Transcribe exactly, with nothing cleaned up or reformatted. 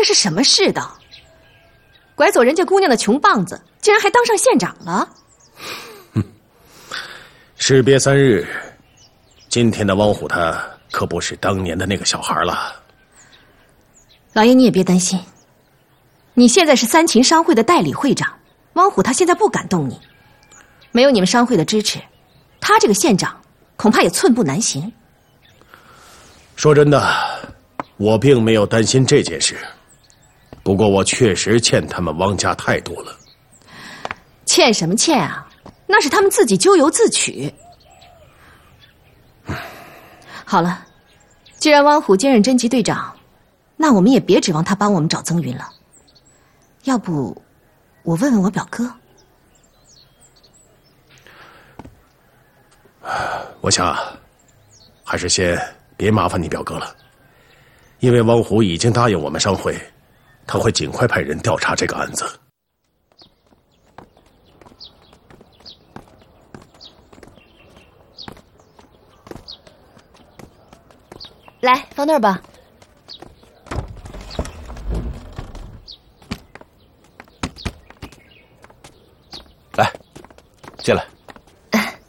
是什么世道？拐走人家姑娘的穷棒子，竟然还当上县长了。 哼，士别三日，今天的汪虎他可不是当年的那个小孩了。 老爷，你也别担心，你现在是三秦商会的代理会长，汪虎他现在不敢动你，没有你们商会的支持，他这个县长恐怕也寸步难行。 说真的，我并没有担心这件事。不过我确实欠他们汪家太多了。 欠什么欠啊？那是他们自己咎由自取。好了，既然汪虎兼任侦缉队长，那我们也别指望他帮我们找曾云了。要不，我问问我表哥。 我想，还是先别麻烦你表哥了，因为汪虎已经答应我们商会。他会尽快派人调查这个案子。 来，放那儿吧。